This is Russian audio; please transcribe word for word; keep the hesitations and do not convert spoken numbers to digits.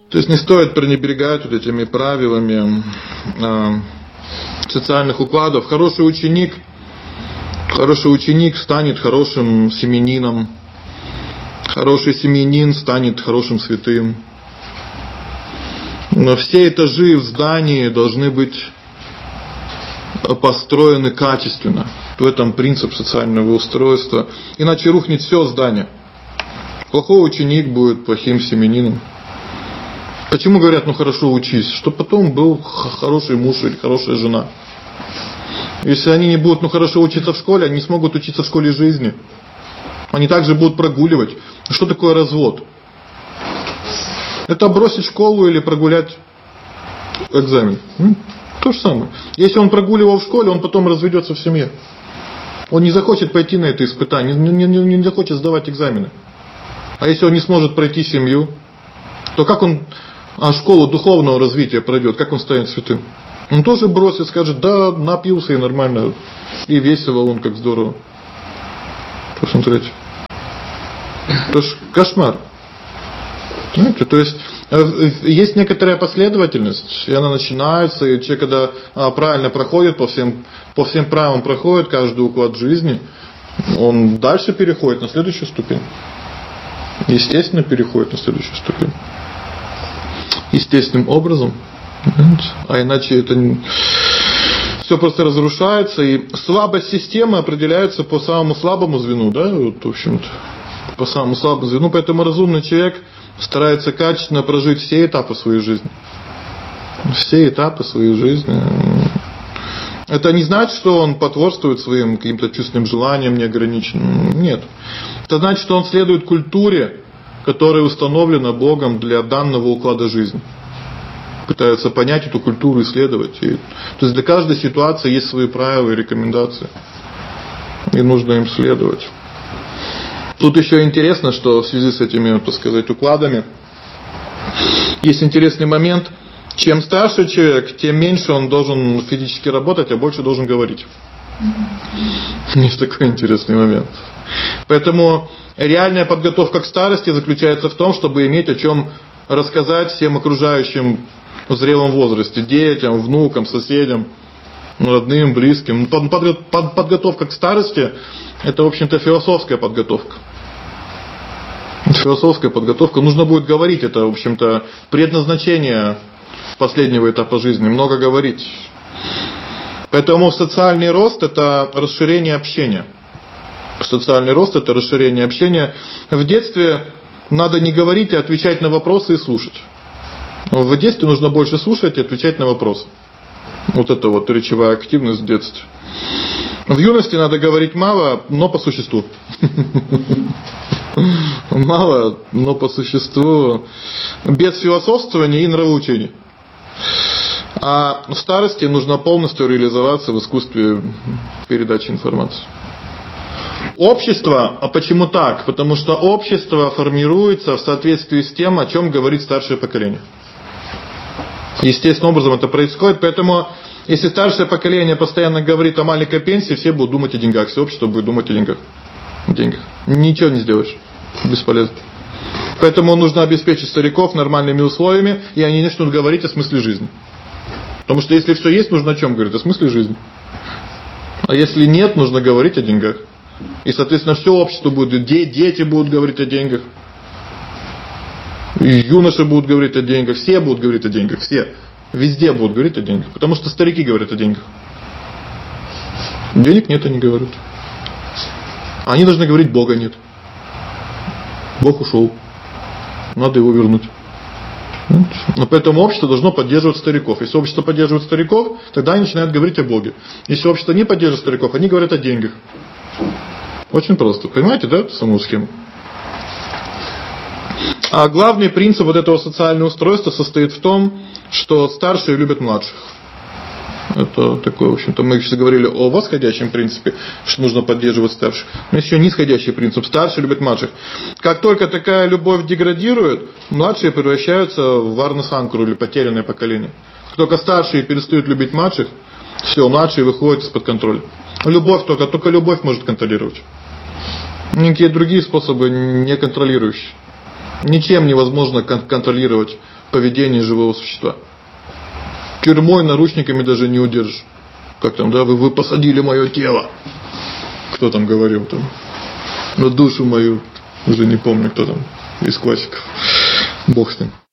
То есть не стоит пренебрегать вот этими правилами э, социальных укладов. Хороший ученик, хороший ученик станет хорошим семьянином. Хороший семьянин станет хорошим святым. Но все этажи в здании должны быть построены качественно. В этом принцип социального устройства. Иначе рухнет все здание. Плохой ученик будет плохим семьянином. Почему говорят, ну хорошо учись? Чтобы потом был хороший муж или хорошая жена. Если они не будут ну хорошо учиться в школе, они не смогут учиться в школе жизни. Они также будут прогуливать. Что такое развод? Это бросить школу или прогулять экзамен. То же самое. Если он прогуливал в школе, он потом разведется в семье. Он не захочет пойти на это испытание, не, не, не, не захочет сдавать экзамены. А если он не сможет пройти семью, то как он а школу духовного развития пройдет, как он станет святым? Он тоже бросит, скажет, да, напился и нормально, и весело, он как здорово. Посмотрите. Это ж кошмар. Понимаете? То есть есть некоторая последовательность, и она начинается, и человек, когда правильно проходит по всем, по всем правилам проходит каждый уклад жизни, он дальше переходит на следующую ступень. Естественно, переходит на следующую ступень. Естественным образом. А иначе это все просто разрушается, и слабость системы определяется по самому слабому звену, да, вот, в общем-то, по самому слабому звену. Поэтому разумный человек старается качественно прожить все этапы своей жизни. Все этапы своей жизни. Это не значит, что он потворствует своим каким-то чувственным желаниям неограниченным. Нет. Это значит, что он следует культуре, которая установлена Богом для данного уклада жизни. Пытается понять эту культуру, исследовать. И, то есть для каждой ситуации есть свои правила и рекомендации. И нужно им следовать. Тут еще интересно, что в связи с этими, так сказать, укладами есть интересный момент. Чем старше человек, тем меньше он должен физически работать, а больше должен говорить. Есть такой интересный момент. Поэтому реальная подготовка к старости заключается в том, чтобы иметь о чем рассказать всем окружающим в зрелом возрасте, детям, внукам, соседям, родным, близким. Подготовка к старости – это, в общем-то, философская подготовка. Философская подготовка. Нужно будет говорить, это, в общем-то, предназначение последнего этапа жизни. Много говорить. Поэтому социальный рост – это расширение общения. Социальный рост – это расширение общения. В детстве надо не говорить, а отвечать на вопросы и слушать. В детстве нужно больше слушать и отвечать на вопросы. Вот это вот речевая активность в детстве. В юности надо говорить мало, но по существу. Мало, но по существу. Без философствования и нравоучения. А в старости нужно полностью реализоваться в искусстве передачи информации. Общество, а почему так? Потому что общество формируется в соответствии с тем, о чем говорит старшее поколение. Естественным образом это происходит, поэтому если старшее поколение постоянно говорит о маленькой пенсии, все будут думать о деньгах, все общество будет думать о деньгах. О деньгах. Ничего не сделаешь. Бесполезно. Поэтому нужно обеспечить стариков нормальными условиями, и они начнут говорить о смысле жизни. Потому что если все есть, нужно о чем говорить? О смысле жизни. А если нет, нужно говорить о деньгах. И, соответственно, все общество будет, дети будут говорить о деньгах. И юноши будут говорить о деньгах, все будут говорить о деньгах, все. Везде будут говорить о деньгах, потому что старики говорят о деньгах. Денег нет, они говорят. Они должны говорить, Бога нет. Бог ушел. Надо его вернуть. Но поэтому общество должно поддерживать стариков. Если общество поддерживает стариков, тогда они начинают говорить о Боге. Если общество не поддерживает стариков, они говорят о деньгах. Очень просто. Понимаете, да, саму схему? А главный принцип вот этого социального устройства состоит в том, что старшие любят младших. Это такое, в общем-то, мы сейчас говорили о восходящем принципе, что нужно поддерживать старших. Но есть еще нисходящий принцип. Старшие любят младших. Как только такая любовь деградирует, младшие превращаются в варна-санкару или потерянное поколение. Как только старшие перестают любить младших, все, младшие выходят из-под контроля. Любовь только, только любовь может контролировать. Никакие другие способы не контролирующие. Ничем невозможно контролировать поведение живого существа. Тюрьмой, наручниками даже не удержишь. Как там, да, вы, вы посадили мое тело. Кто там говорил там? Но душу мою, уже не помню, кто там из классиков. Бог с ним.